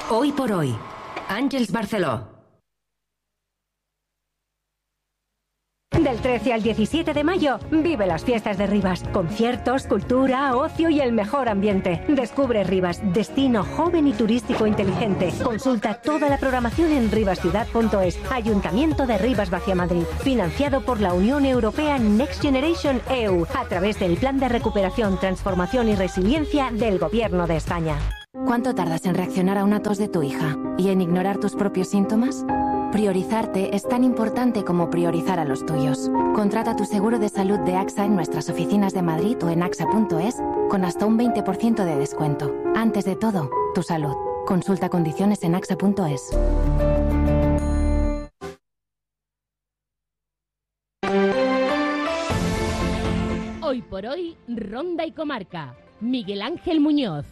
Hoy por hoy, Àngels Barceló. Del 13 al 17 de mayo, vive las fiestas de Rivas. Conciertos, cultura, ocio y el mejor ambiente. Descubre Rivas, destino joven y turístico inteligente. Consulta toda la programación en rivasciudad.es. Ayuntamiento de Rivas Vacia Madrid. Financiado por la Unión Europea Next Generation EU, a través del Plan de Recuperación, Transformación y Resiliencia del Gobierno de España. ¿Cuánto tardas en reaccionar a una tos de tu hija y en ignorar tus propios síntomas? Priorizarte es tan importante como priorizar a los tuyos. Contrata tu seguro de salud de AXA en nuestras oficinas de Madrid o en axa.es con hasta un 20% de descuento. Antes de todo, tu salud. Consulta condiciones en axa.es. Hoy por hoy, Ronda y Comarca. Miguel Ángel Muñoz.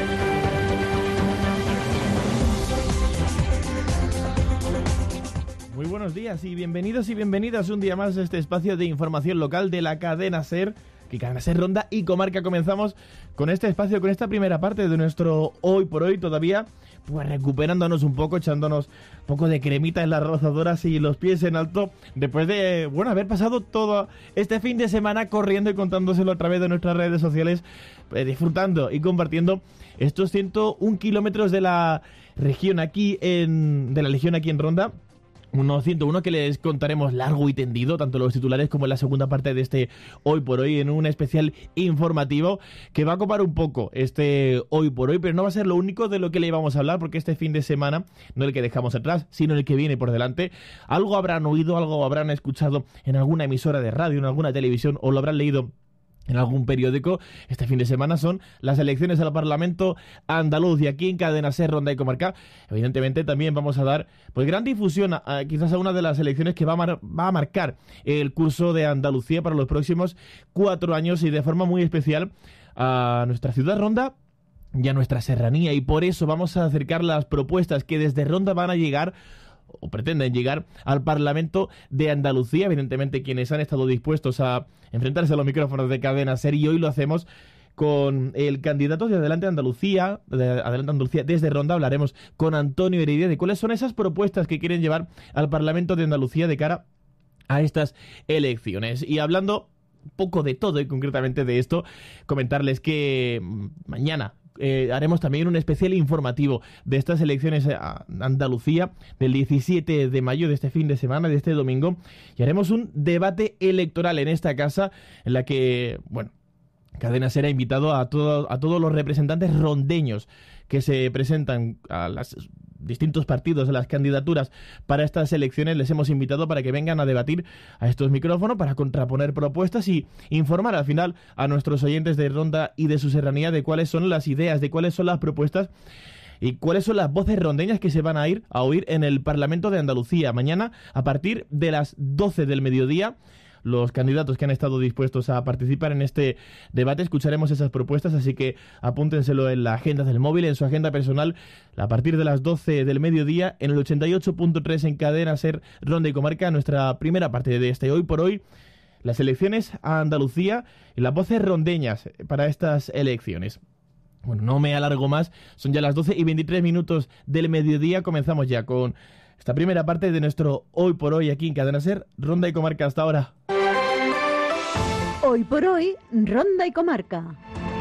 Muy buenos días y bienvenidos y bienvenidas un día más a este espacio de información local de la cadena SER, que cadena SER Ronda y Comarca. Comenzamos con este espacio, con esta primera parte de nuestro Hoy por Hoy, todavía pues recuperándonos un poco, echándonos un poco de cremita en las rozadoras y los pies en alto, después de, bueno, haber pasado todo este fin de semana corriendo y contándoselo a través de nuestras redes sociales, disfrutando y compartiendo estos 101 kilómetros de la región aquí de la Legión aquí en Ronda. Unos 101 que les contaremos largo y tendido, tanto los titulares como en la segunda parte de este Hoy por Hoy, en un especial informativo que va a copar un poco este Hoy por Hoy, pero no va a ser lo único de lo que le íbamos a hablar, porque este fin de semana, no el que dejamos atrás, sino el que viene por delante, algo habrán oído, algo habrán escuchado en alguna emisora de radio, en alguna televisión, o lo habrán leído en algún periódico. Este fin de semana son las elecciones al Parlamento andaluz, y aquí en Cadena SER Ronda y Comarca evidentemente también vamos a dar pues gran difusión quizás a una de las elecciones que va a marcar el curso de Andalucía para los próximos 4 años, y de forma muy especial a nuestra ciudad Ronda y a nuestra serranía, y por eso vamos a acercar las propuestas que desde Ronda van a llegar o pretenden llegar al Parlamento de Andalucía. Evidentemente quienes han estado dispuestos a enfrentarse a los micrófonos de Cadena SER, y hoy lo hacemos con el candidato de Adelante Andalucía, desde Ronda. Hablaremos con Antonio Heredia de cuáles son esas propuestas que quieren llevar al Parlamento de Andalucía de cara a estas elecciones. Y hablando un poco de todo y concretamente de esto, comentarles que mañana haremos también un especial informativo de estas elecciones a Andalucía del 17 de mayo, de este fin de semana, de este domingo, y haremos un debate electoral en esta casa en la que, bueno, Cadena SER ha invitado a todos los representantes rondeños que se presentan a los distintos partidos, a las candidaturas para estas elecciones. Les hemos invitado para que vengan a debatir a estos micrófonos, para contraponer propuestas y informar al final a nuestros oyentes de Ronda y de su serranía de cuáles son las ideas, de cuáles son las propuestas y cuáles son las voces rondeñas que se van a ir a oír en el Parlamento de Andalucía. Mañana, a partir de las 12 del mediodía, los candidatos que han estado dispuestos a participar en este debate, escucharemos esas propuestas, así que apúntenselo en la agenda del móvil, en su agenda personal, a partir de las 12 del mediodía, en el 88.3 en Cadena SER Ronda y Comarca, nuestra primera parte de este Hoy por Hoy, las elecciones a Andalucía y las voces rondeñas para estas elecciones. Bueno, no me alargo más, son ya las 12 y 23 minutos del mediodía, comenzamos ya con esta primera parte de nuestro Hoy por Hoy aquí en Cadena SER Ronda y Comarca. Hasta ahora. Hoy por Hoy, Ronda y Comarca.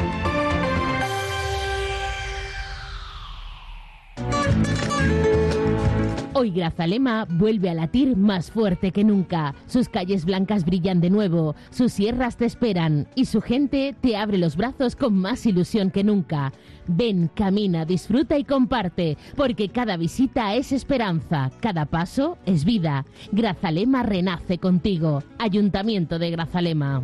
Hoy Grazalema vuelve a latir más fuerte que nunca. Sus calles blancas brillan de nuevo, sus sierras te esperan y su gente te abre los brazos con más ilusión que nunca. Ven, camina, disfruta y comparte, porque cada visita es esperanza, cada paso es vida. Grazalema renace contigo. Ayuntamiento de Grazalema.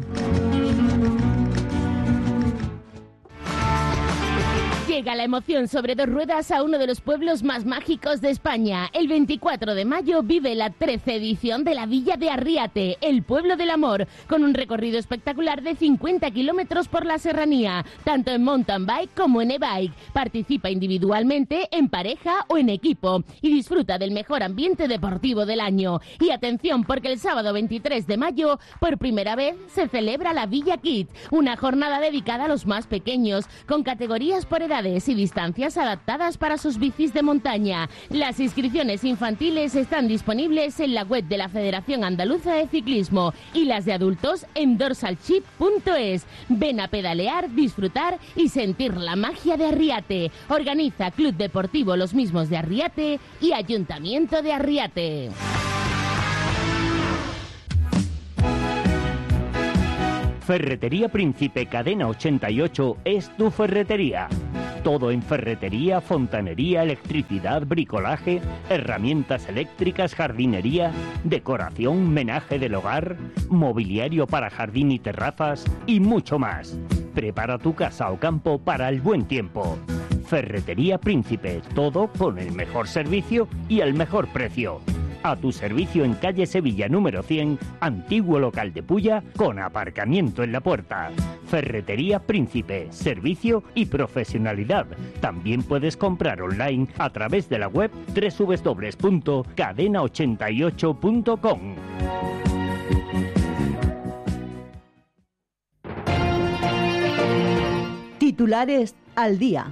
Llega la emoción sobre dos ruedas a uno de los pueblos más mágicos de España. El 24 de mayo vive la 13ª edición de la Villa de Arriate, el pueblo del amor, con un recorrido espectacular de 50 kilómetros por la serranía, tanto en mountain bike como en e-bike. Participa individualmente, en pareja o en equipo y disfruta del mejor ambiente deportivo del año. Y atención, porque el sábado 23 de mayo, por primera vez, se celebra la Villa Kids, una jornada dedicada a los más pequeños, con categorías por edades, velocidades y distancias adaptadas para sus bicis de montaña. Las inscripciones infantiles están disponibles en la web de la Federación Andaluza de Ciclismo y las de adultos en dorsalchip.es. Ven a pedalear, disfrutar y sentir la magia de Arriate. Organiza Club Deportivo Los Mismos de Arriate y Ayuntamiento de Arriate. Ferretería Príncipe Cadena 88 es tu ferretería. Todo en ferretería, fontanería, electricidad, bricolaje, herramientas eléctricas, jardinería, decoración, menaje del hogar, mobiliario para jardín y terrazas y mucho más. Prepara tu casa o campo para el buen tiempo. Ferretería Príncipe, todo con el mejor servicio y el mejor precio. A tu servicio en calle Sevilla número 100, antiguo local de Pulla, con aparcamiento en la puerta. Ferretería Príncipe, servicio y profesionalidad. También puedes comprar online a través de la web www.cadena88.com. Titulares al día.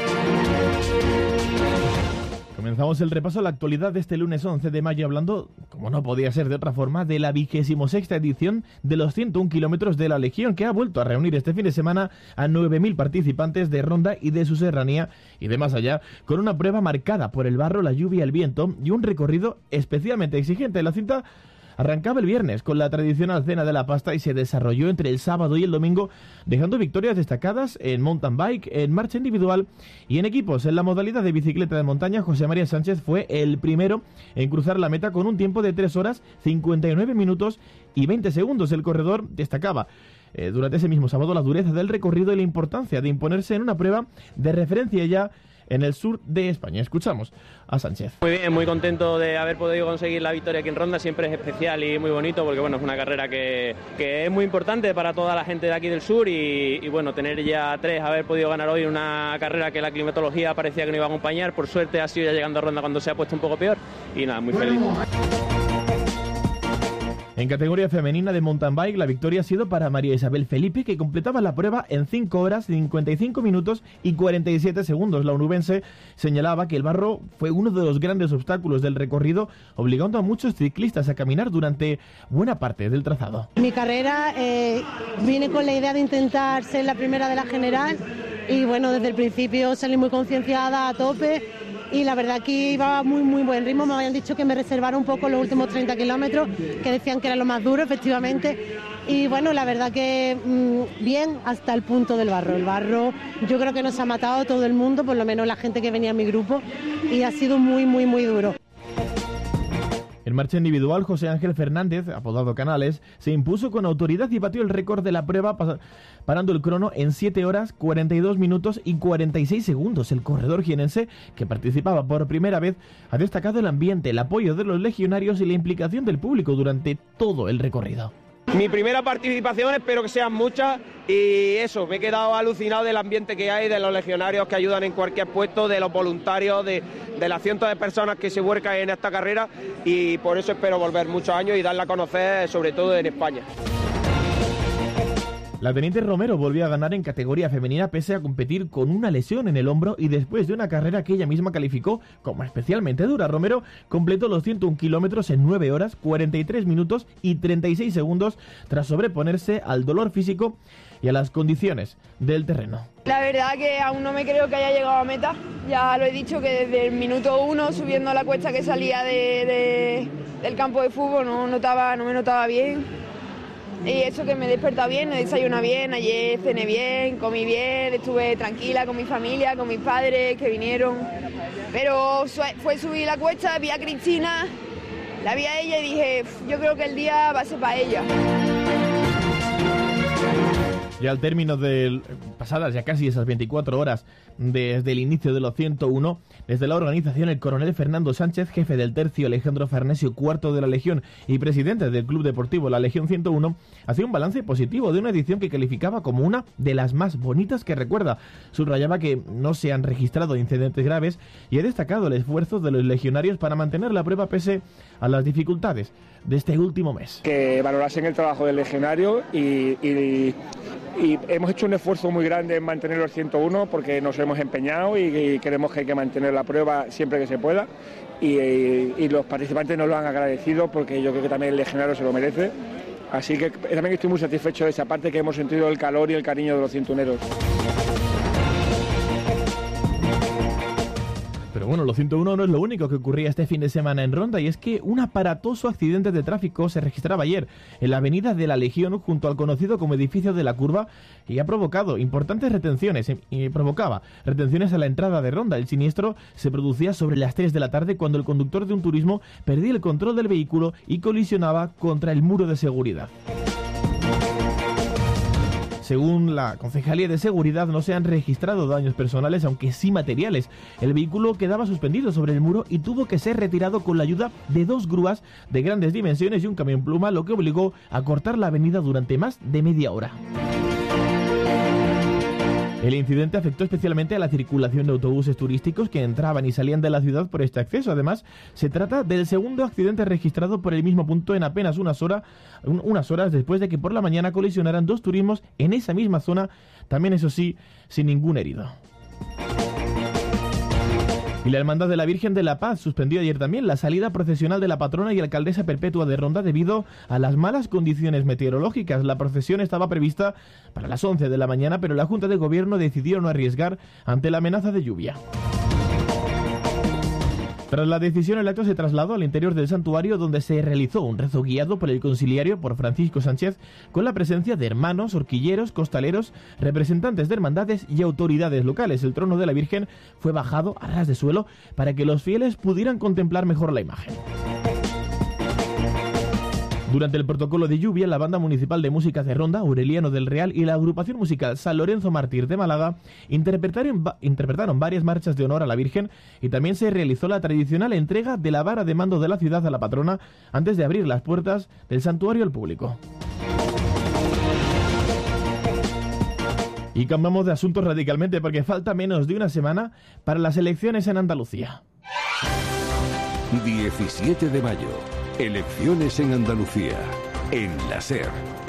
Comenzamos el repaso a la actualidad de este lunes 11 de mayo hablando, como no podía ser de otra forma, de la 26ª edición de los 101 kilómetros de la Legión, que ha vuelto a reunir este fin de semana a 9.000 participantes de Ronda y de su serranía y de más allá, con una prueba marcada por el barro, la lluvia, el viento y un recorrido especialmente exigente. La cinta arrancaba el viernes con la tradicional cena de la pasta y se desarrolló entre el sábado y el domingo, dejando victorias destacadas en mountain bike, en marcha individual y en equipos. En la modalidad de bicicleta de montaña, José María Sánchez fue el primero en cruzar la meta con un tiempo de 3 horas, 59 minutos y 20 segundos. El corredor destacaba durante ese mismo sábado la dureza del recorrido y la importancia de imponerse en una prueba de referencia ya en el sur de España. Escuchamos a Sánchez. Muy bien, muy contento de haber podido conseguir la victoria aquí en Ronda. Siempre es especial y muy bonito porque bueno, es una carrera que es muy importante para toda la gente de aquí del sur y bueno, tener ya 3, haber podido ganar hoy una carrera que la climatología parecía que no iba a acompañar. Por suerte ha sido ya llegando a Ronda cuando se ha puesto un poco peor y nada, muy feliz. En categoría femenina de mountain bike, la victoria ha sido para María Isabel Felipe, que completaba la prueba en 5 horas, 55 minutos y 47 segundos. La onubense señalaba que el barro fue uno de los grandes obstáculos del recorrido, obligando a muchos ciclistas a caminar durante buena parte del trazado. Mi carrera vine con la idea de intentar ser la primera de la general y bueno, desde el principio salí muy concienciada, a tope. Y la verdad que iba a muy buen ritmo. Me habían dicho que me reservara un poco los últimos 30 kilómetros, que decían que era lo más duro, efectivamente. Y bueno, la verdad que bien hasta el punto del barro. El barro yo creo que nos ha matado todo el mundo, por lo menos la gente que venía a mi grupo, y ha sido muy duro. En marcha individual, José Ángel Fernández, apodado Canales, se impuso con autoridad y batió el récord de la prueba parando el crono en 7 horas, 42 minutos y 46 segundos. El corredor jienense, que participaba por primera vez, ha destacado el ambiente, el apoyo de los legionarios y la implicación del público durante todo el recorrido. Mi primera participación, espero que sean muchas y eso, me he quedado alucinado del ambiente que hay, de los legionarios que ayudan en cualquier puesto, de los voluntarios, de las cientos de personas que se vuelcan en esta carrera y por eso espero volver muchos años y darla a conocer sobre todo en España. La teniente Romero volvió a ganar en categoría femenina pese a competir con una lesión en el hombro y después de una carrera que ella misma calificó como especialmente dura. Romero completó los 101 kilómetros en 9 horas, 43 minutos y 36 segundos tras sobreponerse al dolor físico y a las condiciones del terreno. La verdad que aún no me creo que haya llegado a meta. Ya lo he dicho que desde el minuto 1 subiendo la cuesta que salía del campo de fútbol no me notaba bien. Y eso que me he despertado bien, me desayuné bien, ayer cené bien, comí bien, estuve tranquila con mi familia, con mis padres que vinieron. Pero fue subir la cuesta, vi a Cristina, la vi a ella y dije, yo creo que el día va a ser para ella. Y al término de pasadas ya casi esas 24 horas desde el inicio de los 101, desde la organización el coronel Fernando Sánchez, jefe del tercio Alejandro Farnesio, cuarto de la Legión y presidente del Club Deportivo La Legión 101, hacía un balance positivo de una edición que calificaba como una de las más bonitas que recuerda. Subrayaba que no se han registrado incidentes graves y ha destacado el esfuerzo de los legionarios para mantener la prueba pese a las dificultades de este último mes. Que valorasen el trabajo del legionario y Y hemos hecho un esfuerzo muy grande en mantener el 101 porque nos hemos empeñado y creemos que hay que mantener la prueba siempre que se pueda. Y los participantes nos lo han agradecido porque yo creo que también el legionario se lo merece. Así que también estoy muy satisfecho de esa parte, que hemos sentido el calor y el cariño de los 101eros. Pero bueno, lo 101 no es lo único que ocurría este fin de semana en Ronda, y es que un aparatoso accidente de tráfico se registraba ayer en la avenida de la Legión junto al conocido como edificio de la Curva y ha provocado importantes retenciones y provocaba retenciones a la entrada de Ronda. El siniestro se producía sobre las 3 de la tarde cuando el conductor de un turismo perdía el control del vehículo y colisionaba contra el muro de seguridad. Según la Concejalía de Seguridad, no se han registrado daños personales, aunque sí materiales. El vehículo quedaba suspendido sobre el muro y tuvo que ser retirado con la ayuda de 2 grúas de grandes dimensiones y un camión pluma, lo que obligó a cortar la avenida durante más de media hora. El incidente afectó especialmente a la circulación de autobuses turísticos que entraban y salían de la ciudad por este acceso. Además, se trata del segundo accidente registrado por el mismo punto en apenas unas horas después de que por la mañana colisionaran 2 turismos en esa misma zona, también eso sí, sin ningún herido. Y la Hermandad de la Virgen de la Paz suspendió ayer también la salida procesional de la patrona y alcaldesa perpetua de Ronda debido a las malas condiciones meteorológicas. La procesión estaba prevista para las 11 de la mañana, pero la Junta de Gobierno decidió no arriesgar ante la amenaza de lluvia. Tras la decisión, el acto se trasladó al interior del santuario, donde se realizó un rezo guiado por el conciliario, por Francisco Sánchez, con la presencia de hermanos, horquilleros, costaleros, representantes de hermandades y autoridades locales. El trono de la Virgen fue bajado a ras de suelo para que los fieles pudieran contemplar mejor la imagen. Durante el protocolo de lluvia, la Banda Municipal de Música de Ronda, Aureliano del Real y la agrupación musical San Lorenzo Mártir de Málaga interpretaron varias marchas de honor a la Virgen, y también se realizó la tradicional entrega de la vara de mando de la ciudad a la patrona antes de abrir las puertas del santuario al público. Y cambiamos de asunto radicalmente porque falta menos de una semana para las elecciones en Andalucía. 17 de mayo. Elecciones en Andalucía, en la SER.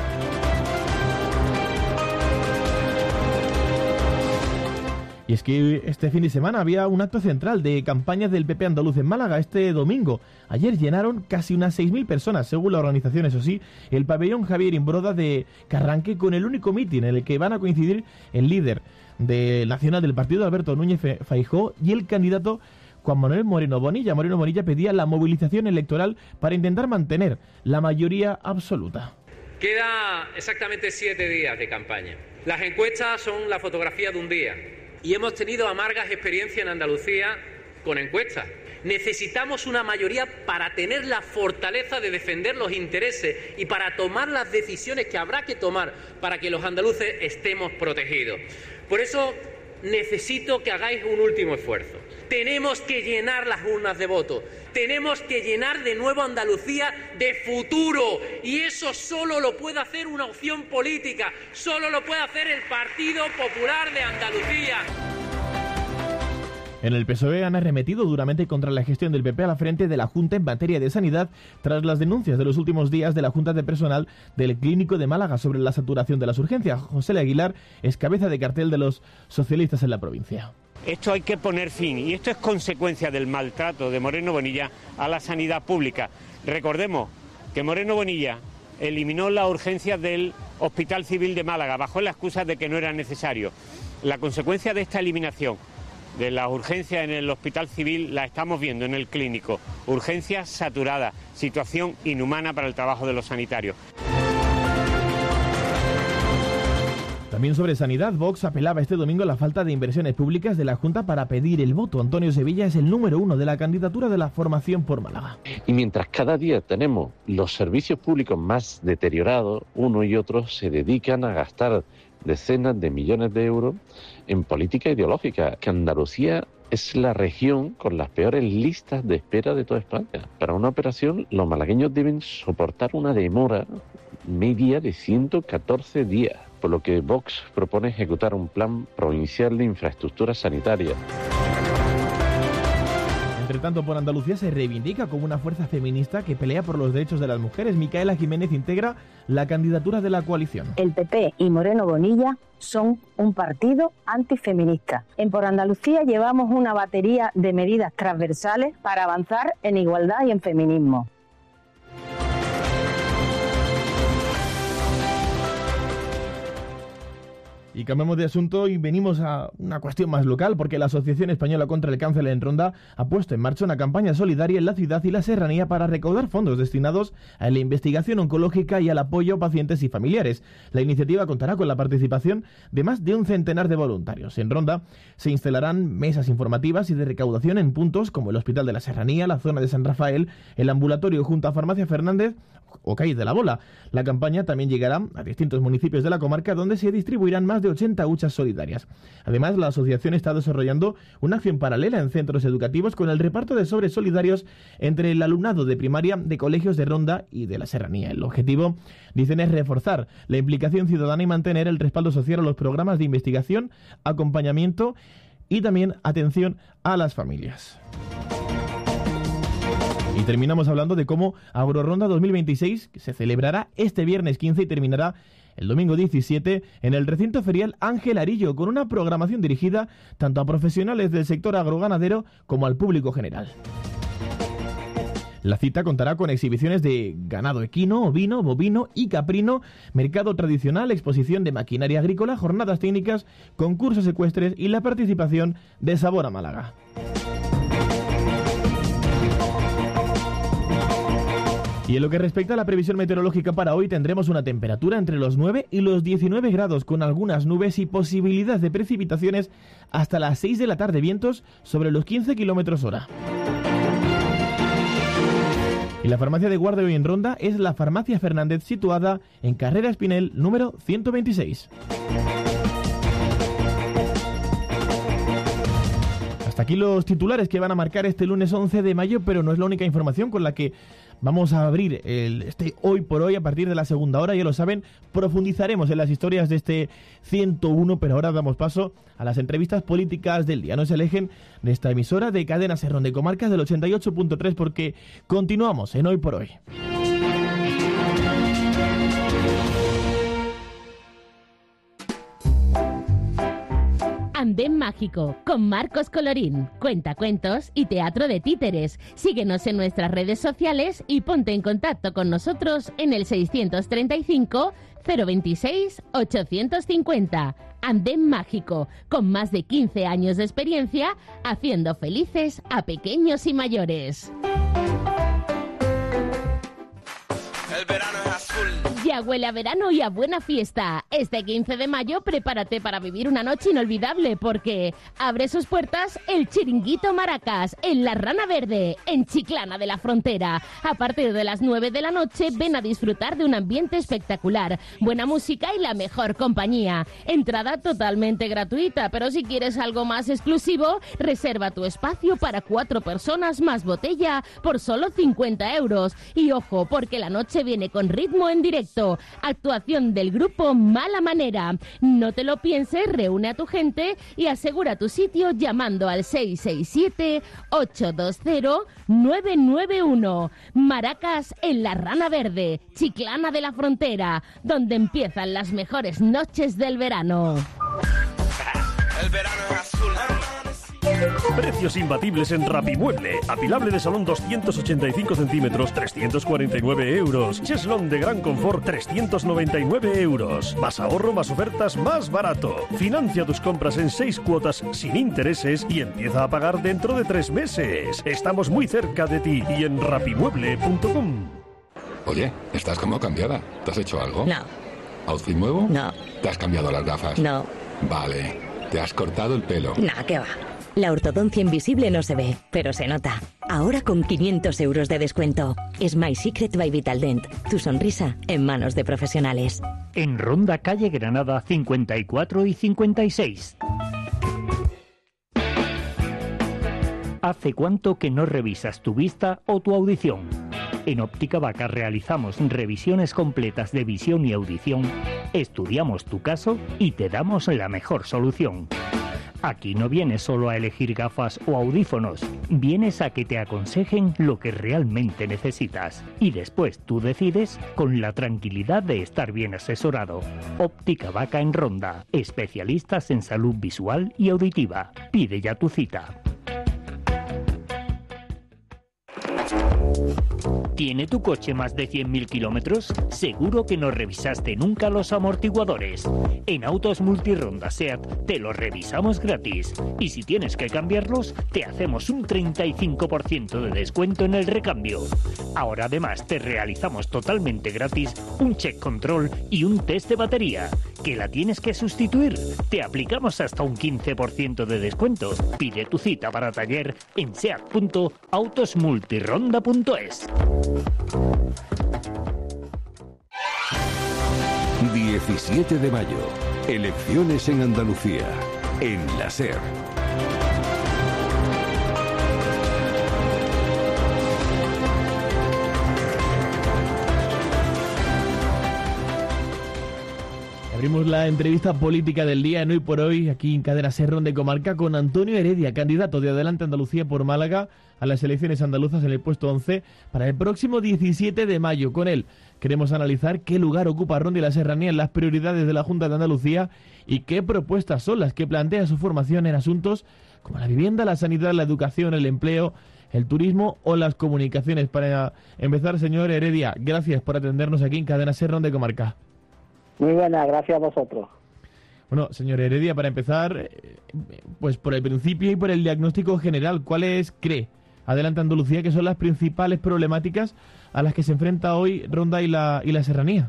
Y es que este fin de semana había un acto central de campaña del PP andaluz en Málaga este domingo. Ayer llenaron casi unas 6.000 personas, según la organización, eso sí, el pabellón Javier Imbroda de Carranque, con el único mitin en el que van a coincidir el líder nacional del partido, Alberto Núñez Feijóo, y el candidato Juan Manuel Moreno Bonilla. Moreno Bonilla pedía la movilización electoral para intentar mantener la mayoría absoluta. Queda exactamente 7 días de campaña. Las encuestas son la fotografía de un día y hemos tenido amargas experiencias en Andalucía con encuestas. Necesitamos una mayoría para tener la fortaleza de defender los intereses y para tomar las decisiones que habrá que tomar para que los andaluces estemos protegidos. Por eso necesito que hagáis un último esfuerzo. Tenemos que llenar las urnas de voto. Tenemos que llenar de nuevo Andalucía de futuro. Y eso solo lo puede hacer una opción política. Solo lo puede hacer el Partido Popular de Andalucía. En el PSOE han arremetido duramente contra la gestión del PP a la frente de la Junta en materia de sanidad, tras las denuncias de los últimos días de la Junta de Personal del Clínico de Málaga sobre la saturación de las urgencias. José Aguilar es cabeza de cartel de los socialistas en la provincia. Esto hay que poner fin, y esto es consecuencia del maltrato de Moreno Bonilla a la sanidad pública. Recordemos que Moreno Bonilla eliminó la urgencia del Hospital Civil de Málaga bajo la excusa de que no era necesario. La consecuencia de esta eliminación de las urgencias en el Hospital Civil la estamos viendo en el Clínico. Urgencias saturadas, situación inhumana para el trabajo de los sanitarios. También sobre sanidad, Vox apelaba este domingo a la falta de inversiones públicas de la Junta para pedir el voto. Antonio Sevilla es el número 1 de la candidatura de la formación por Málaga. Y mientras cada día tenemos los servicios públicos más deteriorados, uno y otro se dedican a gastar decenas de millones de euros en política ideológica, que Andalucía es la región con las peores listas de espera de toda España. Para una operación, los malagueños deben soportar una demora media de 114 días, por lo que Vox propone ejecutar un plan provincial de infraestructura sanitaria. Entre tanto, por Andalucía se reivindica como una fuerza feminista que pelea por los derechos de las mujeres. Micaela Jiménez integra la candidatura de la coalición. El PP y Moreno Bonilla son un partido antifeminista. En Por Andalucía llevamos una batería de medidas transversales para avanzar en igualdad y en feminismo. Y cambiamos de asunto y venimos a una cuestión más local, porque la Asociación Española contra el Cáncer en Ronda ha puesto en marcha una campaña solidaria en la ciudad y la serranía para recaudar fondos destinados a la investigación oncológica y al apoyo a pacientes y familiares. La iniciativa contará con la participación de más de un centenar de voluntarios. En Ronda se instalarán mesas informativas y de recaudación en puntos como el Hospital de la Serranía, la zona de San Rafael, el ambulatorio junto a Farmacia Fernández o Calle de la Bola. La campaña también llegará a distintos municipios de la comarca donde se distribuirán más de 80 huchas solidarias. Además, la asociación está desarrollando una acción paralela en centros educativos con el reparto de sobres solidarios entre el alumnado de primaria de colegios de Ronda y de la Serranía. El objetivo, dicen, es reforzar la implicación ciudadana y mantener el respaldo social a los programas de investigación, acompañamiento y también atención a las familias. Y terminamos hablando de cómo Agroronda 2026 se celebrará este viernes 15 y terminará el domingo 17 en el recinto ferial Ángel Arillo, con una programación dirigida tanto a profesionales del sector agroganadero como al público general. La cita contará con exhibiciones de ganado equino, ovino, bovino y caprino, mercado tradicional, exposición de maquinaria agrícola, jornadas técnicas, concursos ecuestres y la participación de Sabor a Málaga. Y en lo que respecta a la previsión meteorológica para hoy, tendremos una temperatura entre los 9 y los 19 grados, con algunas nubes y posibilidad de precipitaciones hasta las 6 de la tarde, vientos sobre los 15 kilómetros hora. Y la farmacia de guardia hoy en Ronda es la Farmacia Fernández, situada en Carrera Espinel, número 126. Hasta aquí los titulares que van a marcar este lunes 11 de mayo, pero no es la única información con la que vamos a abrir este Hoy por Hoy a partir de la segunda hora. Ya lo saben, profundizaremos en las historias de este 101, pero ahora damos paso a las entrevistas políticas del día. No se alejen de esta emisora de Cadena Ser de Comarcas del 88.3 porque continuamos en Hoy por Hoy. Andén Mágico, con Marcos Colorín, cuentacuentos y teatro de títeres. Síguenos en nuestras redes sociales y ponte en contacto con nosotros en el 635 026 850. Andén Mágico, con más de 15 años de experiencia, haciendo felices a pequeños y mayores. El verano es azul. Ya huele a verano y a buena fiesta. Este 15 de mayo prepárate para vivir una noche inolvidable porque abre sus puertas el Chiringuito Maracas en La Rana Verde, en Chiclana de la Frontera. A partir de las 9 de la noche ven a disfrutar de un ambiente espectacular, buena música y la mejor compañía. Entrada totalmente gratuita, pero si quieres algo más exclusivo, reserva tu espacio para 4 personas más botella por solo 50 euros. Y ojo, porque la noche viene con ritmo en directo. Actuación del grupo Mala Manera. No te lo pienses, reúne a tu gente y asegura tu sitio llamando al 667-820-991. Maracas en La Rana Verde, Chiclana de la Frontera, donde empiezan las mejores noches del verano. El verano es azul. Precios imbatibles en Rapimueble. Apilable de salón 285 centímetros, 349 euros. Cheslón de gran confort, 399 euros. Más ahorro, más ofertas, más barato. Financia tus compras en 6 cuotas sin intereses y empieza a pagar dentro de 3 meses. Estamos muy cerca de ti y en rapimueble.com. Oye, estás como cambiada. ¿Te has hecho algo? No. ¿Outfit nuevo? No. ¿Te has cambiado las gafas? No. Vale. ¿Te has cortado el pelo? Nah, ¿qué va? La ortodoncia invisible no se ve, pero se nota. Ahora con 500 euros de descuento. Smile Secret by Vitaldent. Tu sonrisa en manos de profesionales. En Ronda, calle Granada 54 y 56. ¿Hace cuánto que no revisas tu vista o tu audición? En Óptica Vaca realizamos revisiones completas de visión y audición, estudiamos tu caso y te damos la mejor solución. Aquí no vienes solo a elegir gafas o audífonos, vienes a que te aconsejen lo que realmente necesitas. Y después tú decides con la tranquilidad de estar bien asesorado. Óptica Vaca en Ronda, especialistas en salud visual y auditiva. Pide ya tu cita. ¿Tiene tu coche más de 100.000 kilómetros? Seguro que no revisaste nunca los amortiguadores. En Autos Multironda SEAT te los revisamos gratis. Y si tienes que cambiarlos, te hacemos un 35% de descuento en el recambio. Ahora además te realizamos totalmente gratis un check control y un test de batería. ¿Que la tienes que sustituir? Te aplicamos hasta un 15% de descuento. Pide tu cita para taller en seat.autosmultironda.es. 17 de mayo. Elecciones en Andalucía. En la SER. Abrimos la entrevista política del día en Hoy por Hoy, aquí en Cadena SER de Comarca, con Antonio Heredia, candidato de Adelante Andalucía por Málaga a las elecciones andaluzas en el puesto 11 para el próximo 17 de mayo. Con él queremos analizar qué lugar ocupa Ronda y la Serranía en las prioridades de la Junta de Andalucía y qué propuestas son las que plantea su formación en asuntos como la vivienda, la sanidad, la educación, el empleo, el turismo o las comunicaciones. Para empezar, señor Heredia, gracias por atendernos aquí en Cadena SER de Comarca. Muy buena, gracias a vosotros. Bueno, señor Heredia, para empezar, pues por el principio y por el diagnóstico general, ¿cuáles cree Adelante Andalucía que son las principales problemáticas a las que se enfrenta hoy Ronda y la Serranía?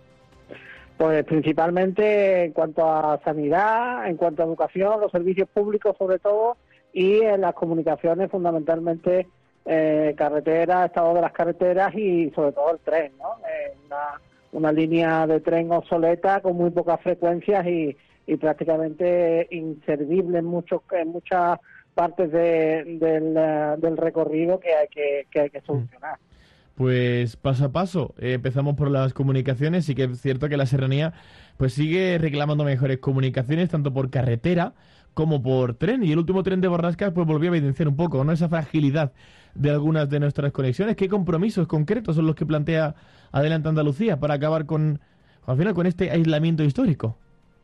Pues principalmente en cuanto a sanidad, en cuanto a educación, los servicios públicos sobre todo, y en las comunicaciones fundamentalmente carreteras, estado de las carreteras y sobre todo el tren, ¿no? Una línea de tren obsoleta con muy pocas frecuencias y prácticamente inservible en muchas partes del recorrido que hay que solucionar. Pues paso a paso, empezamos por las comunicaciones. Sí que es cierto que la Serranía pues sigue reclamando mejores comunicaciones tanto por carretera como por tren, y el último tren de Borrascas pues volvió a evidenciar un poco, ¿no?, esa fragilidad de algunas de nuestras conexiones. ¿Qué compromisos concretos son los que plantea Adelante Andalucía para acabar al final con este aislamiento histórico?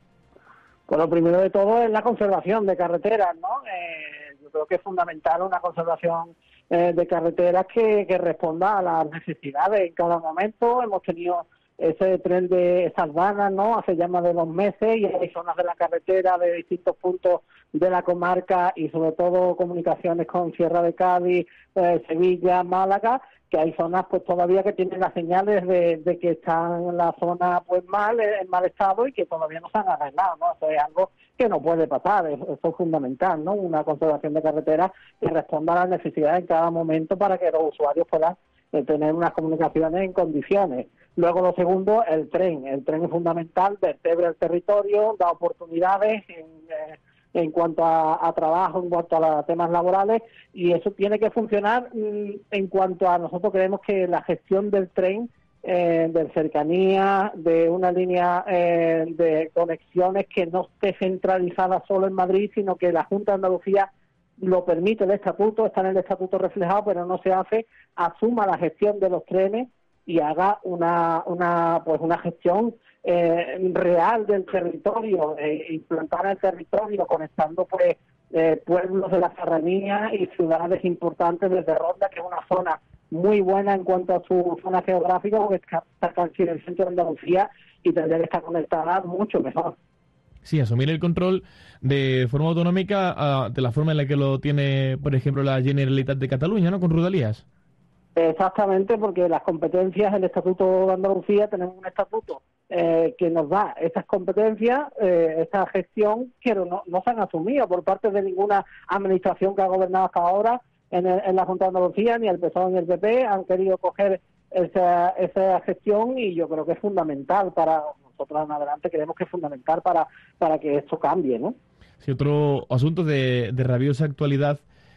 Bueno, primero de todo es la conservación de carreteras, ¿no? Yo creo que es fundamental una conservación de carreteras que responda a las necesidades en cada momento. Hemos tenido ese tren de Salvana, ¿no?, hace ya más de 2 meses, y hay zonas de la carretera de distintos puntos de la comarca y sobre todo comunicaciones con Sierra de Cádiz, Sevilla, Málaga, que hay zonas pues todavía que tienen las señales de que están en la zona pues en mal estado y que todavía no se han arreglado, ¿no? Eso es algo que no puede pasar, eso es fundamental, ¿no? Una conservación de carreteras que responda a las necesidades en cada momento para que los usuarios puedan tener unas comunicaciones en condiciones. Luego, lo segundo, el tren. El tren es fundamental, vertebra el territorio, da oportunidades en cuanto a trabajo, en cuanto a temas laborales, y eso tiene que funcionar en cuanto a nosotros creemos que la gestión del tren, de cercanía, de una línea de conexiones que no esté centralizada solo en Madrid, sino que la Junta de Andalucía lo permite el estatuto, está en el estatuto reflejado, pero no se hace, asuma la gestión de los trenes y haga una gestión real del territorio, implantar el territorio, conectando pues pueblos de la Serranía y ciudades importantes desde Ronda, que es una zona muy buena en cuanto a su zona geográfica, porque está casi en el centro de Andalucía y tendría que estar conectada mucho mejor. Sí, asumir el control de forma autonómica de la forma en la que lo tiene, por ejemplo, la Generalitat de Cataluña, ¿no?, con Rodalías. Exactamente, porque las competencias, el Estatuto de Andalucía, tenemos un estatuto que nos da estas competencias, esta gestión, que no se han asumido por parte de ninguna administración que ha gobernado hasta ahora en la Junta de Andalucía, ni el PSOE ni el PP han querido coger esa gestión, y yo creo que es fundamental para nosotros en adelante, creemos que es fundamental para que esto cambie, ¿no? Sí, otro asunto de rabiosa actualidad,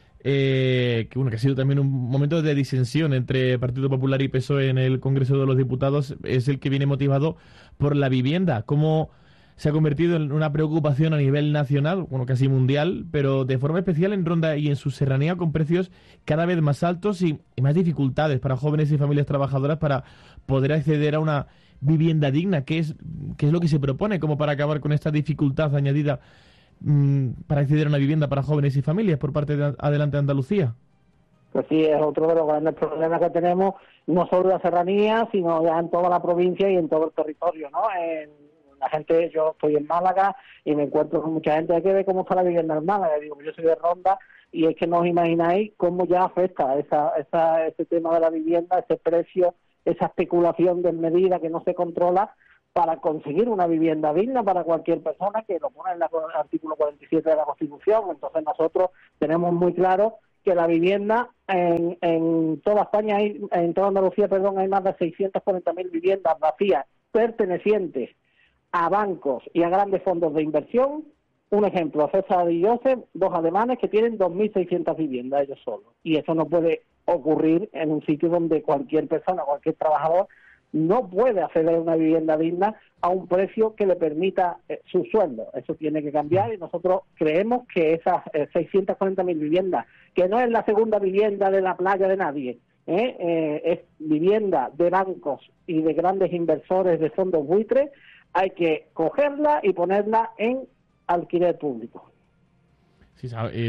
que ha sido también un momento de disensión entre Partido Popular y PSOE en el Congreso de los Diputados, es el que viene motivado por la vivienda. ¿Cómo se ha convertido en una preocupación a nivel nacional, bueno, casi mundial, pero de forma especial en Ronda y en su serranía, con precios cada vez más altos y más dificultades para jóvenes y familias trabajadoras para poder acceder a una vivienda digna. ¿Qué es lo que se propone como para acabar con esta dificultad añadida para acceder a una vivienda para jóvenes y familias por parte de Adelante Andalucía? Pues sí, es otro de los grandes problemas que tenemos, no solo en la serranía, sino ya en toda la provincia y en todo el territorio, ¿no? La gente, yo estoy en Málaga y me encuentro con mucha gente, hay que ver cómo está la vivienda en Málaga. Digo, yo soy de Ronda y es que no os imagináis cómo ya afecta ese tema de la vivienda, ese precio, esa especulación desmedida que no se controla para conseguir una vivienda digna para cualquier persona, que lo pone en el artículo 47 de la Constitución. Entonces nosotros tenemos muy claro que la vivienda en toda España, en toda Andalucía, hay más de 640.000 viviendas vacías pertenecientes a bancos y a grandes fondos de inversión. Un ejemplo, César y Joseph, dos alemanes que tienen 2.600 viviendas ellos solos. Y eso no puede ocurrir en un sitio donde cualquier persona, cualquier trabajador, no puede acceder a una vivienda digna a un precio que le permita su sueldo. Eso tiene que cambiar y nosotros creemos que esas 640.000 viviendas, que no es la segunda vivienda de la playa de nadie, es vivienda de bancos y de grandes inversores de fondos buitres, hay que cogerla y ponerla en alquiler público. Sí,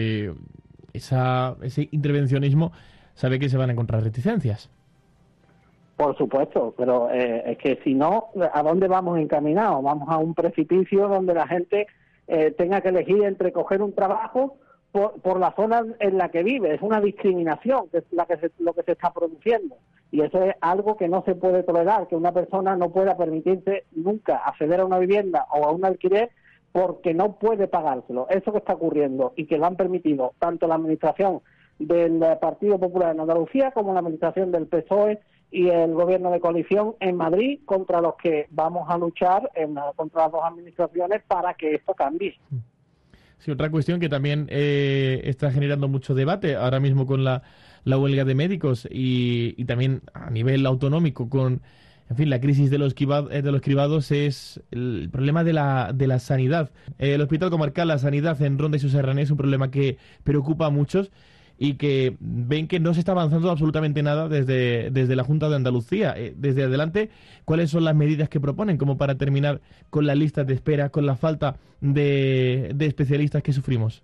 ese intervencionismo sabe que se van a encontrar reticencias. Por supuesto, pero es que si no, ¿a dónde vamos encaminados? Vamos a un precipicio donde la gente tenga que elegir entre coger un trabajo por la zona en la que vive. Es una discriminación, que es lo que se está produciendo. Y eso es algo que no se puede tolerar, que una persona no pueda permitirse nunca acceder a una vivienda o a un alquiler porque no puede pagárselo. Eso que está ocurriendo y que lo han permitido tanto la administración del Partido Popular en Andalucía como la administración del PSOE y el gobierno de coalición en Madrid, contra los que vamos a luchar contra las dos administraciones para que esto cambie. Sí, otra cuestión que también está generando mucho debate ahora mismo con la huelga de médicos y también a nivel autonómico con, en fin, la crisis de los cribados es el problema de la sanidad. El Hospital Comarcal, la sanidad en Ronda y su serranía es un problema que preocupa a muchos y que ven que no se está avanzando absolutamente nada desde la Junta de Andalucía. Desde Adelante, ¿cuáles son las medidas que proponen como para terminar con las listas de espera, con la falta de especialistas que sufrimos?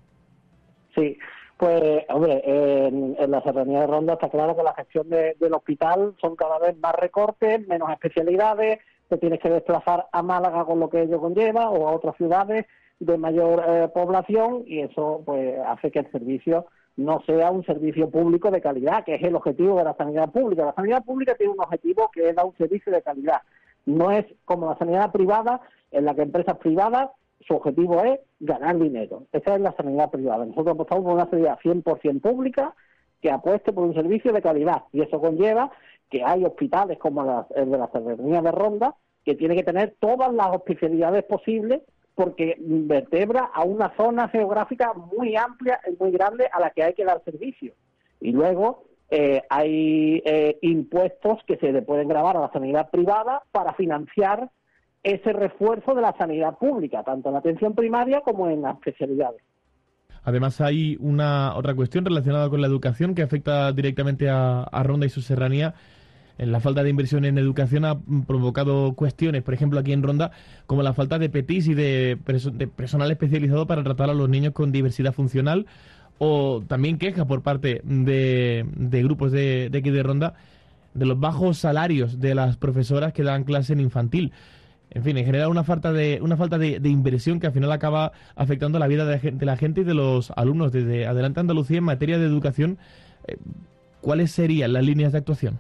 Sí, pues, hombre, en la serranía de Ronda está claro que la gestión del hospital son cada vez más recortes, menos especialidades, te tienes que desplazar a Málaga con lo que ello conlleva o a otras ciudades de mayor población y eso pues hace que el servicio no sea un servicio público de calidad, que es el objetivo de la sanidad pública. La sanidad pública tiene un objetivo que es dar un servicio de calidad. No es como la sanidad privada, en la que empresas privadas, su objetivo es ganar dinero. Esa es la sanidad privada. Nosotros apostamos por una sanidad 100% pública que apueste por un servicio de calidad. Y eso conlleva que hay hospitales como el de la serranía de Ronda, que tiene que tener todas las especialidades posibles porque vertebra a una zona geográfica muy amplia y muy grande a la que hay que dar servicio. Y luego hay impuestos que se le pueden gravar a la sanidad privada para financiar ese refuerzo de la sanidad pública, tanto en la atención primaria como en las especialidades. Además hay otra cuestión relacionada con la educación que afecta directamente a Ronda y su serranía. La falta de inversión en educación ha provocado cuestiones, por ejemplo, aquí en Ronda, como la falta de PETIS y de personal especializado para tratar a los niños con diversidad funcional, o también queja por parte de grupos de aquí de Ronda de los bajos salarios de las profesoras que dan clase en infantil. En fin, en general una falta de inversión que al final acaba afectando la vida de la gente y de los alumnos. Desde Adelante Andalucía, en materia de educación, ¿cuáles serían las líneas de actuación?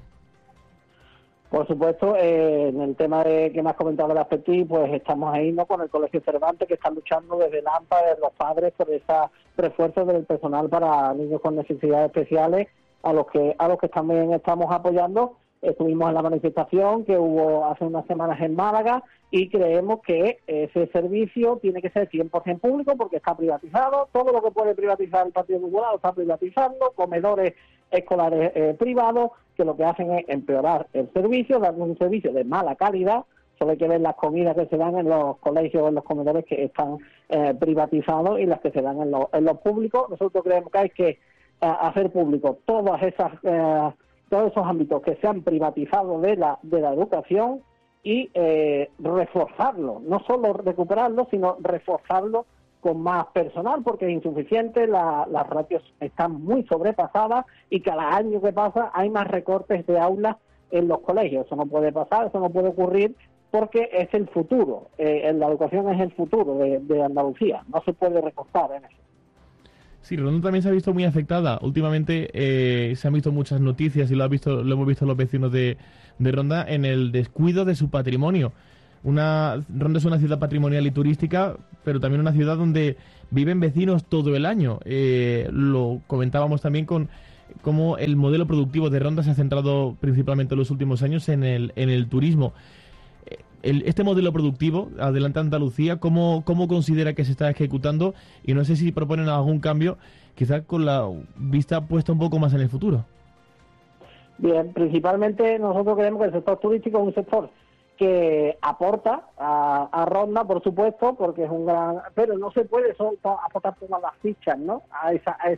Por supuesto, en el tema que me has comentado de las PETI, pues estamos ahí, ¿no?, con el Colegio Cervantes, que están luchando desde el AMPA, de los padres, por ese refuerzo del personal para niños con necesidades especiales, a los que también estamos apoyando. Estuvimos en la manifestación que hubo hace unas semanas en Málaga y creemos que ese servicio tiene que ser 100% público porque está privatizado. Todo lo que puede privatizar el Partido Popular lo está privatizando, comedores escolares privados, que lo que hacen es empeorar el servicio, darnos un servicio de mala calidad Solo hay que ver las comidas que se dan en los colegios, en los comedores que están privatizados y las que se dan en los públicos. Nosotros creemos que hay que hacer público todos esos ámbitos que se han privatizado de la educación y reforzarlo, no solo recuperarlo, sino reforzarlo con más personal, porque es insuficiente, las ratios están muy sobrepasadas y cada año que pasa hay más recortes de aulas en los colegios. Eso no puede pasar, eso no puede ocurrir, porque es el futuro, la educación es el futuro de Andalucía, no se puede recortar en eso. Sí, Ronda también se ha visto muy afectada. Últimamente se han visto muchas noticias y lo hemos visto los vecinos de Ronda en el descuido de su patrimonio. Ronda es una ciudad patrimonial y turística, pero también una ciudad donde viven vecinos todo el año. Lo comentábamos también con cómo el modelo productivo de Ronda se ha centrado principalmente en los últimos años en el turismo. Este modelo productivo, Adelante Andalucía, ¿cómo considera que se está ejecutando? Y no sé si proponen algún cambio, quizás con la vista puesta un poco más en el futuro. Bien, principalmente nosotros creemos que el sector turístico es un sector que aporta a Ronda, por supuesto, porque es un gran... Pero no se puede solo aportar todas las fichas, ¿no? A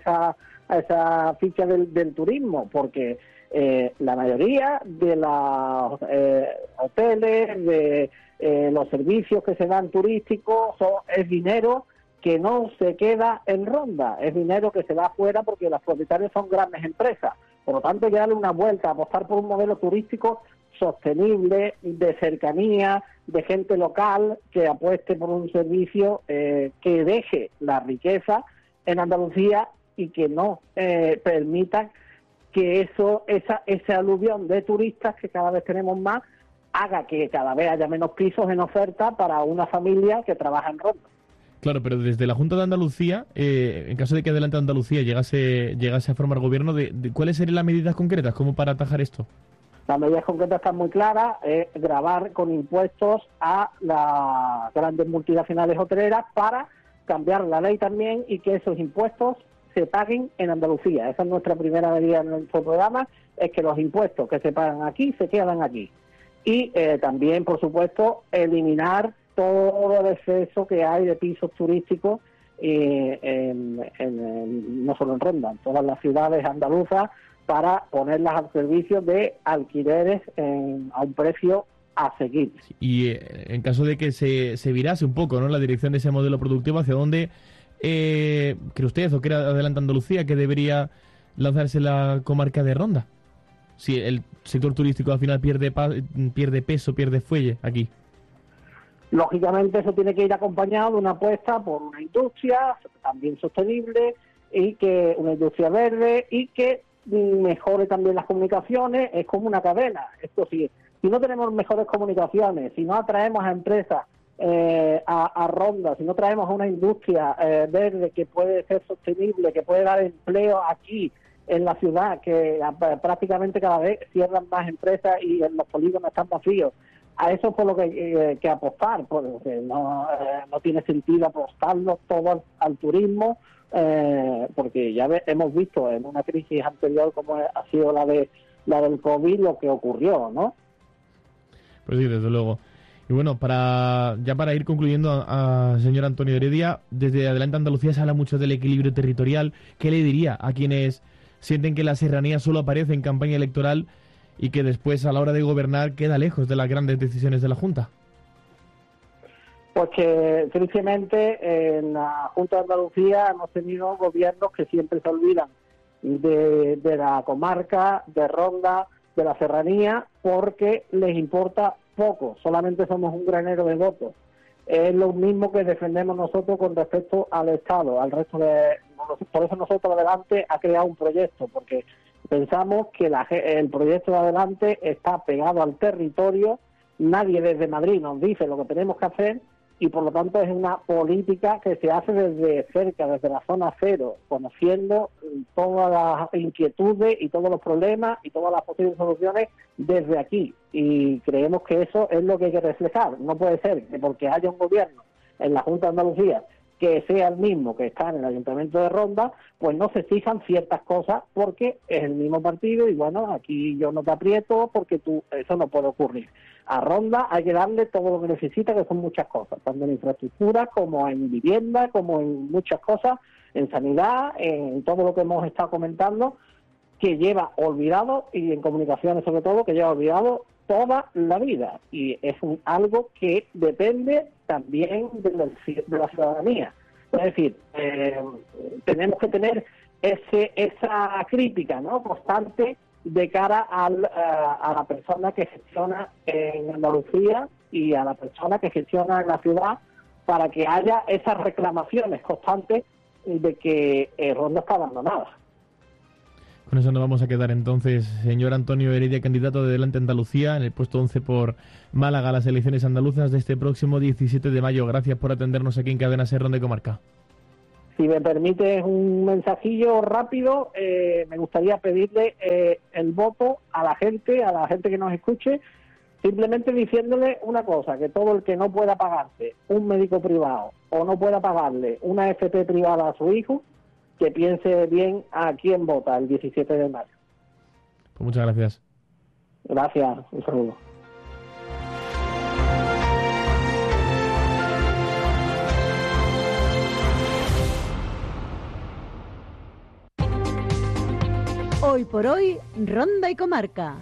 esa ficha del turismo, porque la mayoría de los hoteles, de los servicios que se dan turísticos, es dinero que no se queda en Ronda, es dinero que se va afuera porque los propietarios son grandes empresas. Por lo tanto, hay que darle una vuelta, apostar por un modelo turístico sostenible, de cercanía, de gente local, que apueste por un servicio que deje la riqueza en Andalucía y que no permita que ese aluvión de turistas, que cada vez tenemos más, haga que cada vez haya menos pisos en oferta para una familia que trabaja en Ronda. Claro, pero desde la Junta de Andalucía, en caso de que Adelante Andalucía llegase a formar gobierno, ¿cuáles serían las medidas concretas como para atajar esto? Las medidas concretas están muy claras, gravar con impuestos a las grandes multinacionales hoteleras para cambiar la ley también y que esos impuestos se paguen en Andalucía. Esa es nuestra primera medida en nuestro programa, es que los impuestos que se pagan aquí se quedan aquí. Y también, por supuesto, eliminar todo el exceso que hay de pisos turísticos, no solo en Ronda, en todas las ciudades andaluzas, para ponerlas al servicio de alquileres a un precio asequible. Y en caso de que se virase un poco, ¿no?, la dirección de ese modelo productivo, ¿hacia dónde cree usted o cree Adelante Andalucía que debería lanzarse la comarca de Ronda? Si el sector turístico al final pierde peso, pierde fuelle aquí. Lógicamente eso tiene que ir acompañado de una apuesta por una industria también sostenible, y que una industria verde, y que mejore también las comunicaciones. Es como una cadena. Esto sí, si no tenemos mejores comunicaciones, si no atraemos a empresas a Ronda, si no traemos a una industria verde que puede ser sostenible, que puede dar empleo aquí en la ciudad, que prácticamente cada vez cierran más empresas y los polígonos están vacíos, a eso es por lo que hay que apostar, porque no tiene sentido apostarlo todo al turismo, porque ya hemos visto en una crisis anterior como ha sido la del COVID lo que ocurrió, ¿no? Pues sí, desde luego. Y bueno, para ir concluyendo, señor Antonio Heredia, desde Adelante Andalucía se habla mucho del equilibrio territorial. ¿Qué le diría a quienes sienten que la serranía solo aparece en campaña electoral y que después a la hora de gobernar queda lejos de las grandes decisiones de la Junta? Pues que tristemente en la Junta de Andalucía hemos tenido gobiernos que siempre se olvidan de la comarca, de Ronda, de la serranía, porque les importa poco, solamente somos un granero de votos. Es lo mismo que defendemos nosotros con respecto al Estado, al resto de... Por eso nosotros Adelante ha creado un proyecto, porque pensamos que el proyecto de Adelante está pegado al territorio, nadie desde Madrid nos dice lo que tenemos que hacer, y por lo tanto es una política que se hace desde cerca, desde la zona cero, conociendo todas las inquietudes y todos los problemas y todas las posibles soluciones desde aquí, y creemos que eso es lo que hay que reflejar. No puede ser que porque haya un gobierno en la Junta de Andalucía que sea el mismo que está en el Ayuntamiento de Ronda, pues no se fijan ciertas cosas porque es el mismo partido y bueno, aquí yo no te aprieto porque eso no puede ocurrir. A Ronda hay que darle todo lo que necesita, que son muchas cosas, tanto en infraestructura como en vivienda, como en muchas cosas, en sanidad, en todo lo que hemos estado comentando, que lleva olvidado, y en comunicaciones sobre todo, que lleva olvidado toda la vida, y es algo que depende también de la ciudadanía. Es decir, tenemos que tener esa crítica, ¿no?, constante de cara a la persona que gestiona en Andalucía y a la persona que gestiona en la ciudad, para que haya esas reclamaciones constantes de que Ronda está abandonada. Con eso nos vamos a quedar entonces. Señor Antonio Heredia, candidato de Adelante Andalucía, en el puesto 11 por Málaga, las elecciones andaluzas de este próximo 17 de mayo. Gracias por atendernos aquí en Cadena Ser, Ronda y Comarca. Si me permites un mensajillo rápido, me gustaría pedirle el voto a la gente que nos escuche, simplemente diciéndole una cosa, que todo el que no pueda pagarse un médico privado o no pueda pagarle una FP privada a su hijo, que piense bien a quién vota el 17 de mayo. Pues muchas gracias. Gracias, un saludo. Hoy por hoy, Ronda y Comarca.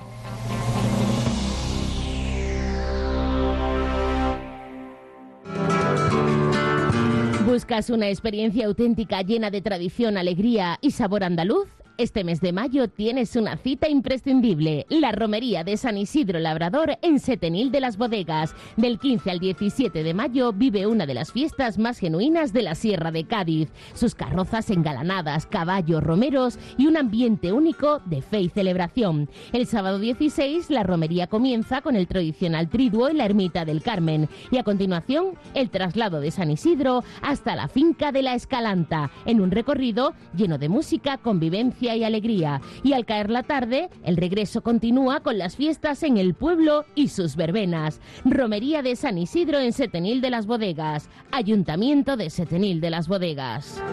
¿Buscas una experiencia auténtica llena de tradición, alegría y sabor andaluz? Este mes de mayo tienes una cita imprescindible, la Romería de San Isidro Labrador en Setenil de las Bodegas. Del 15 al 17 de mayo vive una de las fiestas más genuinas de la Sierra de Cádiz. Sus carrozas engalanadas, caballos, romeros y un ambiente único de fe y celebración. El sábado 16 la romería comienza con el tradicional triduo en la Ermita del Carmen y a continuación el traslado de San Isidro hasta la finca de la Escalanta, en un recorrido lleno de música, convivencia y alegría. Y al caer la tarde, el regreso continúa con las fiestas en el pueblo y sus verbenas. Romería de San Isidro en Setenil de las Bodegas. Ayuntamiento de Setenil de las Bodegas.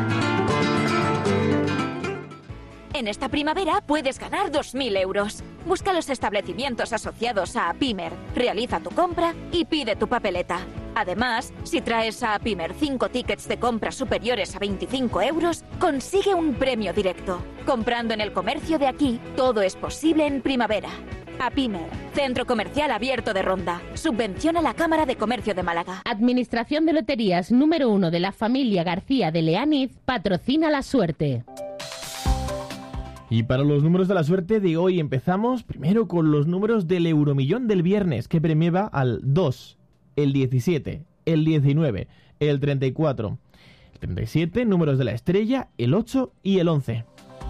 En esta primavera puedes ganar 2.000 euros. Busca los establecimientos asociados a Apimer, realiza tu compra y pide tu papeleta. Además, si traes a Apimer 5 tickets de compra superiores a 25 euros, consigue un premio directo. Comprando en el comercio de aquí, todo es posible en primavera. Apimer, Centro Comercial Abierto de Ronda. Subvenciona la Cámara de Comercio de Málaga. Administración de Loterías número 1 de la familia García de Leániz patrocina la suerte. Y para los números de la suerte de hoy empezamos primero con los números del Euromillón del viernes, que premiaba al 2, el 17, el 19, el 34, el 37, números de la estrella, el 8 y el 11.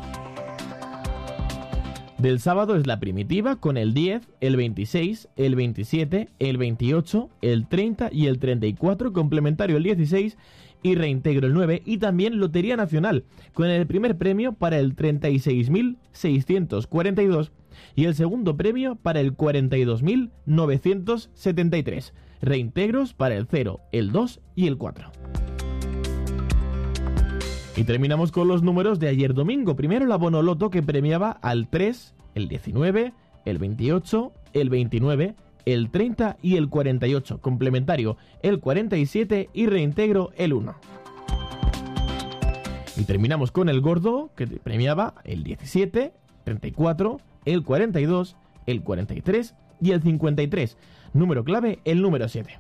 Del sábado es la primitiva con el 10, el 26, el 27, el 28, el 30 y el 34, complementario el 16 y reintegro el 9, y también Lotería Nacional con el primer premio para el 36.642 y el segundo premio para el 42.973, reintegros para el 0, el 2 y el 4. Y terminamos con los números de ayer domingo. Primero la Bonoloto, que premiaba al 3, el 19, el 28, el 29, el 30 y el 48, complementario el 47 y reintegro el 1. Y terminamos con el gordo, que premiaba el 17, 34, el 42, el 43 y el 53, número clave el número 7.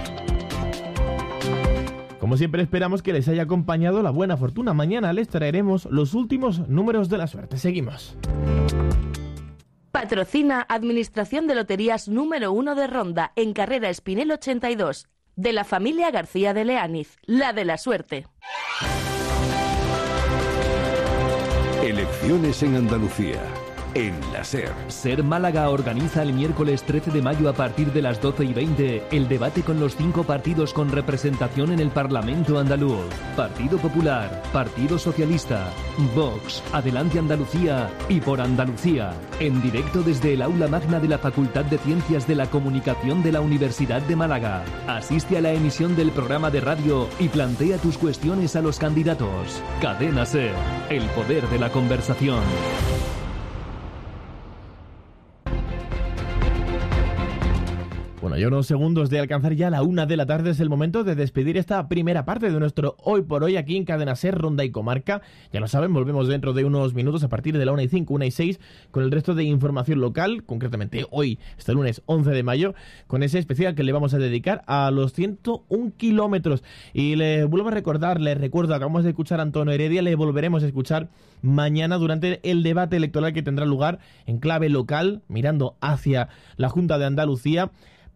Como siempre esperamos que les haya acompañado la buena fortuna. Mañana les traeremos los últimos números de la suerte. Seguimos. Patrocina Administración de Loterías número 1 de Ronda, en Carrera Espinel 82, de la familia García de Leániz, la de la suerte. Elecciones en Andalucía. en la SER. SER Málaga organiza el miércoles 13 de mayo a partir de las 12:20 el debate con los 5 partidos con representación en el Parlamento andaluz. Partido Popular, Partido Socialista, Vox, Adelante Andalucía y Por Andalucía. En directo desde el aula magna de la Facultad de Ciencias de la Comunicación de la Universidad de Málaga. Asiste a la emisión del programa de radio y plantea tus cuestiones a los candidatos. Cadena SER, el poder de la conversación. Bueno, ya unos segundos de alcanzar ya la 1 de la tarde es el momento de despedir esta primera parte de nuestro Hoy por Hoy aquí en Cadena SER, Ronda y Comarca. Ya lo saben, volvemos dentro de unos minutos a partir de la 1:05, 1:06 con el resto de información local, concretamente hoy, este lunes 11 de mayo, con ese especial que le vamos a dedicar a los 101 kilómetros. Y le vuelvo a recordar, les recuerdo, acabamos de escuchar a Antonio Heredia, le volveremos a escuchar mañana durante el debate electoral que tendrá lugar en clave local, mirando hacia la Junta de Andalucía,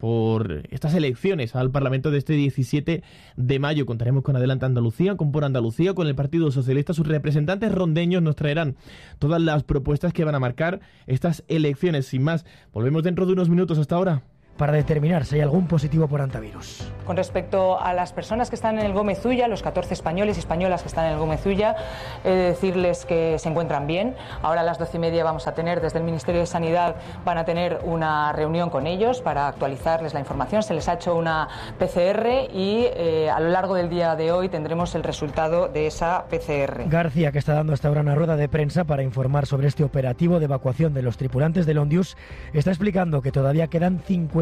por estas elecciones al Parlamento de este 17 de mayo. Contaremos con Adelante Andalucía, con Por Andalucía, con el Partido Socialista. Sus representantes rondeños nos traerán todas las propuestas que van a marcar estas elecciones. Sin más, volvemos dentro de unos minutos. Hasta ahora. Para determinar si hay algún positivo por hantavirus. Con respecto a las personas que están en el Gómez Ulla, los 14 españoles y españolas que están en el Gómez Ulla, decirles que se encuentran bien. Ahora a las 12:30 vamos a tener, desde el Ministerio de Sanidad, van a tener una reunión con ellos para actualizarles la información. Se les ha hecho una PCR y a lo largo del día de hoy tendremos el resultado de esa PCR. García, que está dando hasta ahora una rueda de prensa para informar sobre este operativo de evacuación de los tripulantes del Ondius, está explicando que todavía quedan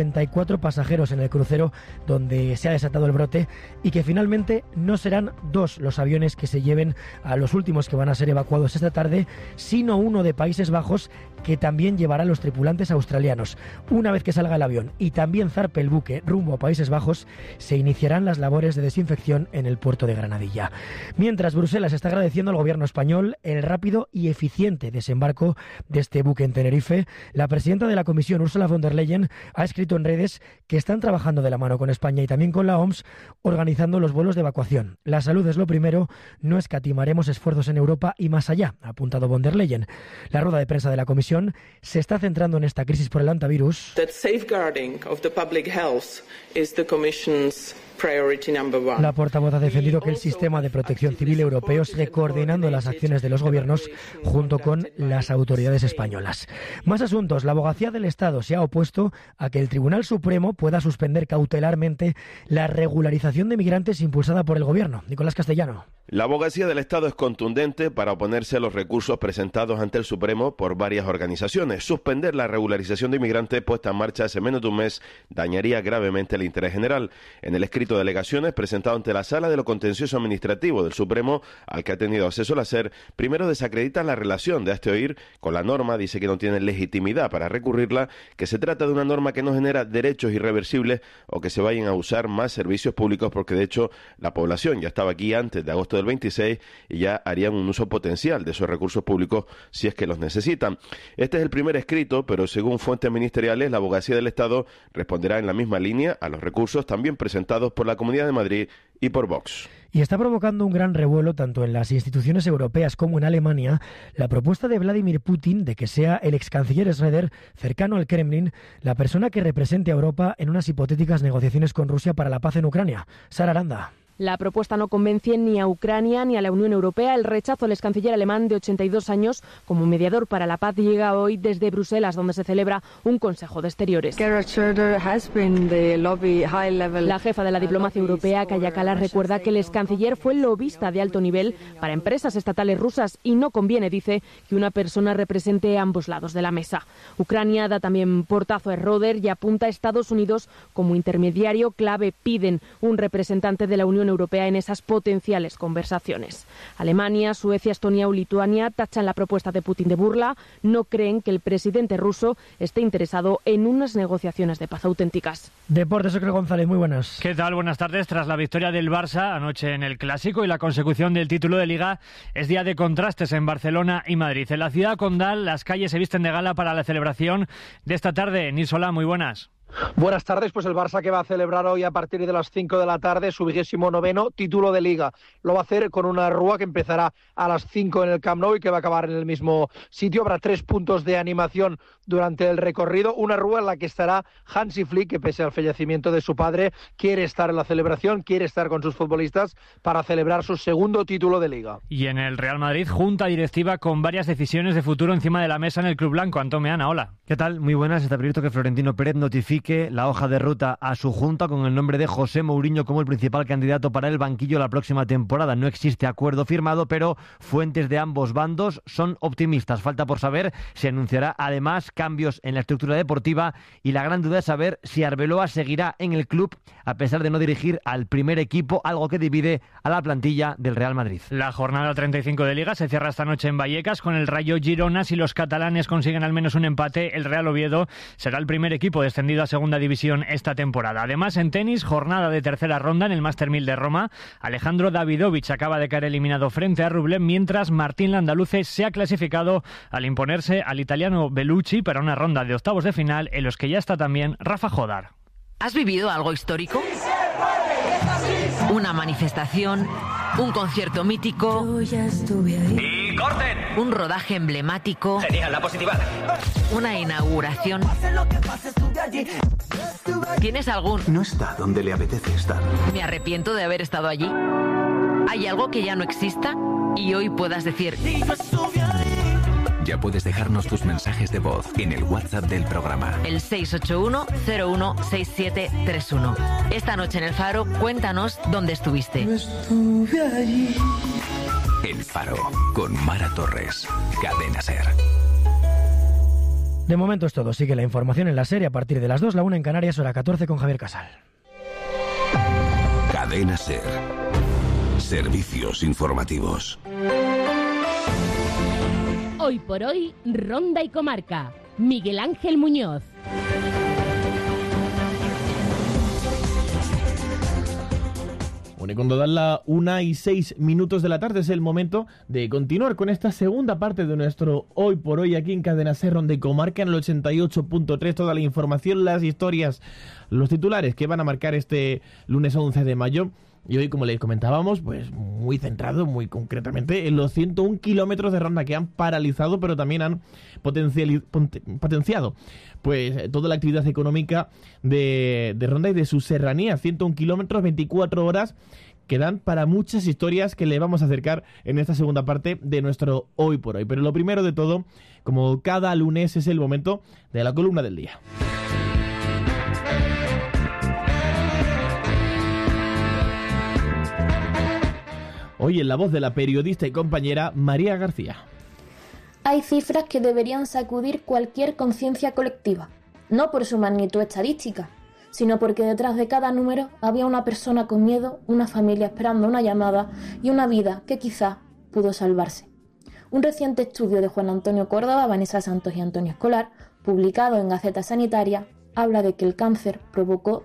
54 pasajeros en el crucero donde se ha desatado el brote y que finalmente no serán 2 los aviones que se lleven a los últimos que van a ser evacuados esta tarde, sino uno de Países Bajos que también llevará a los tripulantes australianos. Una vez que salga el avión y también zarpe el buque rumbo a Países Bajos, se iniciarán las labores de desinfección en el puerto de Granadilla. Mientras, Bruselas está agradeciendo al gobierno español el rápido y eficiente desembarco de este buque en Tenerife. La presidenta de la Comisión, Ursula von der Leyen, ha escrito en redes que están trabajando de la mano con España y también con la OMS organizando los vuelos de evacuación. La salud es lo primero, no escatimaremos esfuerzos en Europa y más allá, ha apuntado von der Leyen. La rueda de prensa de la Comisión se está centrando en esta crisis por el hantavirus. La portavoz ha defendido que el sistema de protección civil europeo sigue coordinando las acciones de los gobiernos junto con las autoridades españolas. Más asuntos. La Abogacía del Estado se ha opuesto a que el Tribunal Supremo pueda suspender cautelarmente la regularización de migrantes impulsada por el gobierno. Nicolás Castellano. La Abogacía del Estado es contundente para oponerse a los recursos presentados ante el Supremo por varias organizaciones. Suspender la regularización de inmigrantes puesta en marcha hace menos de un mes dañaría gravemente el interés general. En el escrito de alegaciones presentado ante la Sala de lo Contencioso Administrativo del Supremo, al que ha tenido acceso la SER, primero desacredita la relación de este oír con la norma, dice que no tiene legitimidad para recurrirla, que se trata de una norma que no genera derechos irreversibles o que se vayan a usar más servicios públicos, porque de hecho la población ya estaba aquí antes de agosto del 26 y ya harían un uso potencial de esos recursos públicos si es que los necesitan. Este es el primer escrito, pero según fuentes ministeriales, la Abogacía del Estado responderá en la misma línea a los recursos también presentados por la Comunidad de Madrid y por Vox. Y está provocando un gran revuelo tanto en las instituciones europeas como en Alemania la propuesta de Vladimir Putin de que sea el ex canciller Schröder, cercano al Kremlin, la persona que represente a Europa en unas hipotéticas negociaciones con Rusia para la paz en Ucrania. Sara Aranda. La propuesta no convence ni a Ucrania ni a la Unión Europea. El rechazo al ex canciller alemán de 82 años como mediador para la paz llega hoy desde Bruselas, donde se celebra un Consejo de Exteriores. La jefa de la diplomacia europea, Kaja Kallas, recuerda que el ex canciller fue lobista de alto nivel para empresas estatales rusas y no conviene, dice, que una persona represente ambos lados de la mesa. Ucrania da también portazo a Schröder y apunta a Estados Unidos como intermediario clave. Piden un representante de la Unión Europea en esas potenciales conversaciones. Alemania, Suecia, Estonia o Lituania tachan la propuesta de Putin de burla. No creen que el presidente ruso esté interesado en unas negociaciones de paz auténticas. Deportes, Ocre González, muy buenas. ¿Qué tal? Buenas tardes. Tras la victoria del Barça anoche en el Clásico y la consecución del título de Liga, es día de contrastes en Barcelona y Madrid. En la ciudad condal, las calles se visten de gala para la celebración de esta tarde. Nisola, muy buenas. Buenas tardes, pues el Barça que va a celebrar hoy a partir de las 5 de la tarde su 29º título de Liga. Lo va a hacer con una rúa que empezará a las 5 en el Camp Nou y que va a acabar en el mismo sitio. Habrá 3 puntos de animación durante el recorrido. Una rúa en la que estará Hansi Flick, que pese al fallecimiento de su padre, quiere estar en la celebración, quiere estar con sus futbolistas para celebrar su segundo título de Liga. Y en el Real Madrid, junta directiva con varias decisiones de futuro encima de la mesa en el Club Blanco. Antón Meana, hola. ¿Qué tal? Muy buenas. Está previsto que Florentino Pérez notifique la hoja de ruta a su junta con el nombre de José Mourinho como el principal candidato para el banquillo la próxima temporada. No existe acuerdo firmado, pero fuentes de ambos bandos son optimistas. Falta por saber si anunciará además cambios en la estructura deportiva y la gran duda es saber si Arbeloa seguirá en el club a pesar de no dirigir al primer equipo, algo que divide a la plantilla del Real Madrid. La jornada 35 de Liga se cierra esta noche en Vallecas con el Rayo Girona. Si los catalanes consiguen al menos un empate, el Real Oviedo será el primer equipo descendido a segunda división esta temporada. Además, en tenis, jornada de tercera ronda en el Master 1000 de Roma. Alejandro Davidovich acaba de caer eliminado frente a Rublev, mientras Martín Landaluce se ha clasificado al imponerse al italiano Bellucci para una ronda de octavos de final en los que ya está también Rafa Jodar. ¿Has vivido algo histórico? Una manifestación, un concierto mítico. ¡Y corten! Un rodaje emblemático. Genial, la positiva. Una inauguración. ¿Tienes algún? No está donde le apetece estar. Me arrepiento de haber estado allí. ¿Hay algo que ya no exista? Y hoy puedas decir... Ya puedes dejarnos tus mensajes de voz en el WhatsApp del programa. El 681-016731. Esta noche en El Faro, cuéntanos dónde estuviste. Estuve allí. El Faro, con Mara Torres. Cadena SER. De momento es todo. Sigue la información en la serie a partir de las 2, la 1 en Canarias, hora 14 con Javier Casal. Cadena SER. Servicios informativos. Hoy por hoy, Ronda y Comarca. Miguel Ángel Muñoz. Bueno, y cuando dan la 1:06 de la tarde es el momento de continuar con esta segunda parte de nuestro Hoy por Hoy aquí en Cadena SER, Ronda y Comarca, en el 88.3. Toda la información, las historias, los titulares que van a marcar este lunes 11 de mayo. Y hoy, como les comentábamos, pues muy centrado, muy concretamente, en los 101 kilómetros de ronda que han paralizado, pero también han potenciado pues toda la actividad económica de Ronda y de su serranía. 101 kilómetros, 24 horas, que dan para muchas historias que le vamos a acercar en esta segunda parte de nuestro Hoy por Hoy. Pero lo primero de todo, como cada lunes, es el momento de la columna del día. Hoy en la voz de la periodista y compañera María García. Hay cifras que deberían sacudir cualquier conciencia colectiva, no por su magnitud estadística, sino porque detrás de cada número había una persona con miedo, una familia esperando una llamada y una vida que quizá pudo salvarse. Un reciente estudio de Juan Antonio Córdoba, Vanessa Santos y Antonio Escolar, publicado en Gaceta Sanitaria, habla de que el cáncer provocó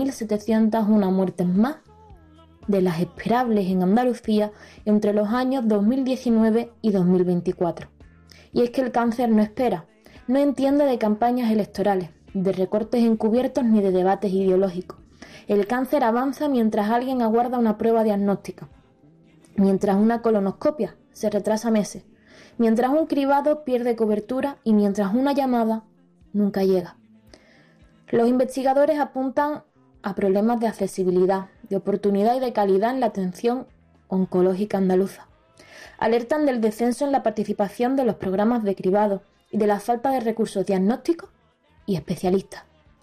3.701 muertes más de las esperables en Andalucía entre los años 2019 y 2024. Y es que el cáncer no espera, no entiende de campañas electorales, de recortes encubiertos ni de debates ideológicos. El cáncer avanza mientras alguien aguarda una prueba diagnóstica, mientras una colonoscopia se retrasa meses, mientras un cribado pierde cobertura y mientras una llamada nunca llega. Los investigadores apuntan a problemas de accesibilidad, de oportunidad y de calidad en la atención oncológica andaluza. Alertan del descenso en la participación de los programas de cribado y de la falta de recursos diagnósticos y especialistas.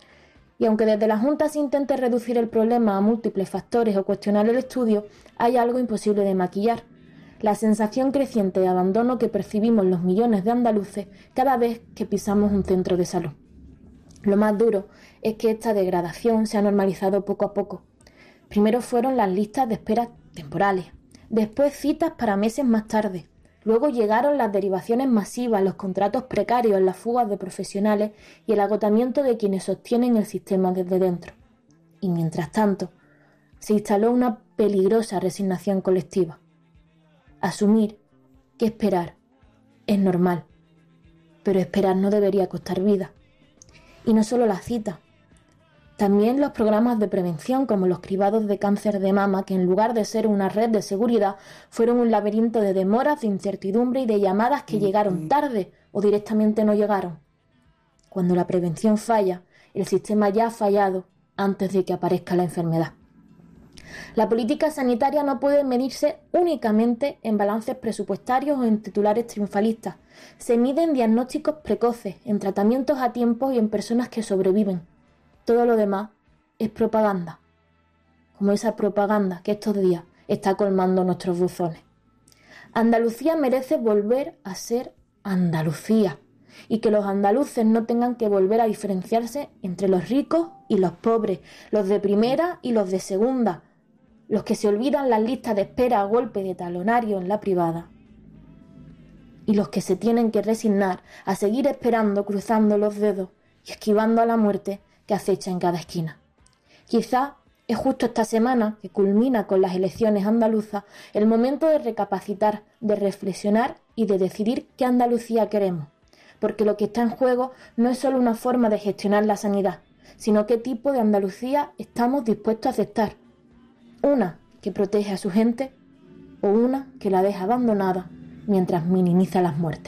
Y aunque desde la Junta se intente reducir el problema a múltiples factores o cuestionar el estudio, hay algo imposible de maquillar: la sensación creciente de abandono que percibimos los millones de andaluces cada vez que pisamos un centro de salud. Lo más duro es que esta degradación se ha normalizado poco a poco. Primero fueron las listas de espera temporales, después citas para meses más tarde, luego llegaron las derivaciones masivas, los contratos precarios, las fugas de profesionales y el agotamiento de quienes sostienen el sistema desde dentro. Y mientras tanto, se instaló una peligrosa resignación colectiva. Asumir que esperar es normal, pero esperar no debería costar vida. Y no solo las citas, También los programas de prevención, como los cribados de cáncer de mama, que en lugar de ser una red de seguridad, fueron un laberinto de demoras, de incertidumbre y de llamadas que llegaron tarde o directamente no llegaron. Cuando la prevención falla, el sistema ya ha fallado antes de que aparezca la enfermedad. La política sanitaria no puede medirse únicamente en balances presupuestarios o en titulares triunfalistas. Se mide en diagnósticos precoces, en tratamientos a tiempo y en personas que sobreviven. Todo lo demás es propaganda, como esa propaganda que estos días está colmando nuestros buzones. Andalucía merece volver a ser Andalucía y que los andaluces no tengan que volver a diferenciarse entre los ricos y los pobres, los de primera y los de segunda, los que se olvidan las listas de espera a golpe de talonario en la privada y los que se tienen que resignar a seguir esperando, cruzando los dedos y esquivando a la muerte que acecha en cada esquina. Quizá es justo esta semana, que culmina con las elecciones andaluzas, el momento de recapacitar, de reflexionar y de decidir qué Andalucía queremos, porque lo que está en juego no es solo una forma de gestionar la sanidad, sino qué tipo de Andalucía estamos dispuestos a aceptar. Una que protege a su gente o una que la deja abandonada mientras minimiza las muertes.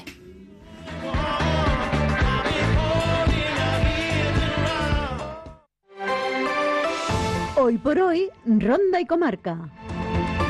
Hoy por hoy, Ronda y Comarca.